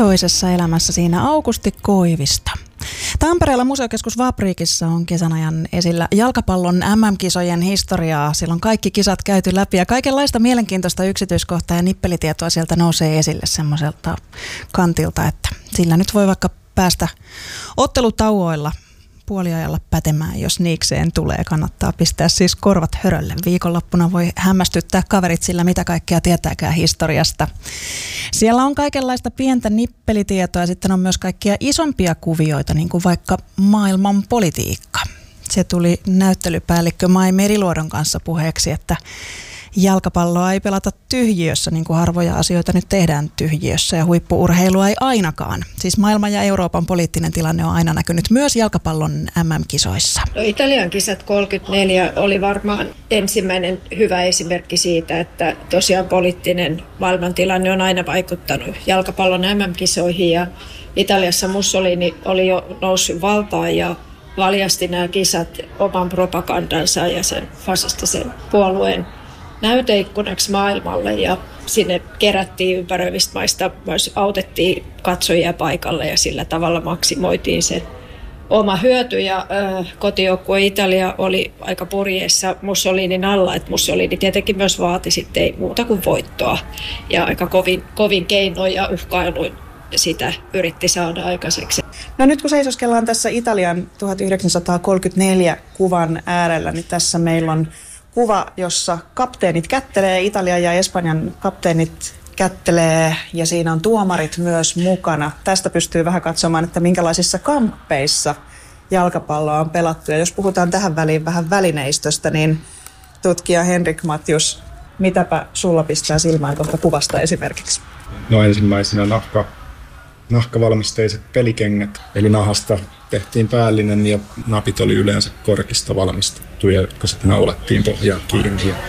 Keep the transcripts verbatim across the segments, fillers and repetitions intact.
Toisessa elämässä siinä Aukusti Koivisto. Tampereella Museokeskus Vapriikissa on kesän ajan esillä jalkapallon M M-kisojen historiaa. Siellä on kaikki kisat käyty läpi ja kaikenlaista mielenkiintoista yksityiskohtaa ja nippelitietoa sieltä nousee esille semmoiselta kantilta, että sillä nyt voi vaikka päästä ottelutauoilla puoliajalla pätemään, jos niikseen tulee. Kannattaa pistää siis korvat hörölle. Viikonloppuna voi hämmästyttää kaverit sillä, mitä kaikkea tietääkään historiasta. Siellä on kaikenlaista pientä nippelitietoa ja sitten on myös kaikkia isompia kuvioita, niin kuin vaikka maailman politiikka. Se tuli näyttelypäällikkö Mai Meriluodon kanssa puheeksi, että jalkapalloa ei pelata tyhjiössä, niin kuin harvoja asioita nyt tehdään tyhjiössä, ja huippu-urheilua ei ainakaan. Siis maailman ja Euroopan poliittinen tilanne on aina näkynyt myös jalkapallon M M-kisoissa. No, Italian kisat kolmekymmentäneljä oli varmaan ensimmäinen hyvä esimerkki siitä, että tosiaan poliittinen maailmantilanne on aina vaikuttanut jalkapallon M M-kisoihin, ja Italiassa Mussolini oli jo noussut valtaan ja valjasti nämä kisat oman propagandansa ja sen fasistisen puolueen näyteikkunaksi maailmalle, ja sinne kerättiin ympäröivistä maista, myös autettiin katsojia paikalle ja sillä tavalla maksimoitiin se oma hyöty. Ja äh, kotijoukkue Italia oli aika purjeessa Mussolinin alla, että Mussolini tietenkin myös vaati sitten ei muuta kuin voittoa ja aika kovin, kovin keinoin ja uhkailuin sitä yritti saada aikaiseksi. No nyt kun seisoskellaan tässä Italian tuhatyhdeksänsataakolmekymmentäneljä kuvan äärellä, niin tässä meillä on kuva, jossa kapteenit kättelee, Italian ja Espanjan kapteenit kättelee, ja siinä on tuomarit myös mukana. Tästä pystyy vähän katsomaan, että minkälaisissa kamppeissa jalkapalloa on pelattu. Ja jos puhutaan tähän väliin vähän välineistöstä, niin tutkija Henrik Matjus, mitäpä sulla pistää silmään tuolta kuvasta esimerkiksi? No ensimmäisenä nahka, nahkavalmisteiset pelikengät, eli nahasta tehtiin päällinen ja napit oli yleensä korkista valmistettuja, jotka sitten naulattiin pohjaan kiinni. Ja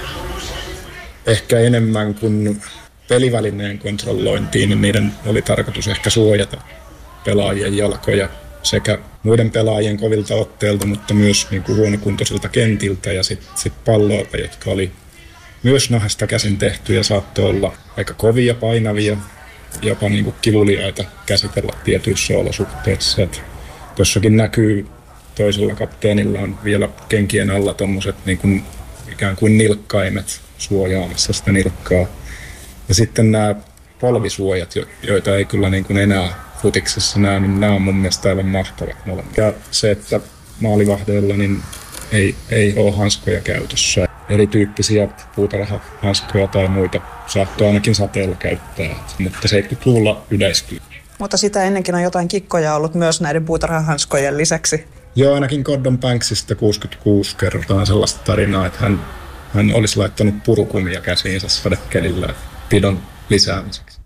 ehkä enemmän kuin pelivälineen kontrollointiin, niin niiden oli tarkoitus ehkä suojata pelaajien jalkoja sekä muiden pelaajien kovilta otteilta, mutta myös niin kuin huonokuntoisilta kentiltä ja sitten sit palloilta, jotka oli myös nahasta käsin tehty ja saattoi olla aika kovia, painavia, jopa niin kuin kivuliaita käsitellä tietyissä olosuhteissa. Tuossakin näkyy, toisella kapteenilla on vielä kenkien alla tommoset niin kuin ikään kuin nilkkaimet suojaamassa sitä nilkkaa. Ja sitten nämä polvisuojat, joita ei kyllä niin kuin enää futiksessa näe, niin nämä on mun mielestä aivan mahtavat molemmat. Ja se, että maalivahdeilla niin ei, ei ole hanskoja käytössä. Erityyppisiä puutarhahanskoja tai muita saattoi ainakin sateella käyttää, mutta seitsemänkymmentäluvulla yleistyi. Mutta sitä ennenkin on jotain kikkoja ollut myös näiden puutarhahanskojen lisäksi. Joo, ainakin Gordon Banksista kuusikymmentäkuusi kerrotaan sellaista tarinaa, että hän, hän olisi laittanut purukumia käsiinsä sadekelillä pidon lisäämiseksi.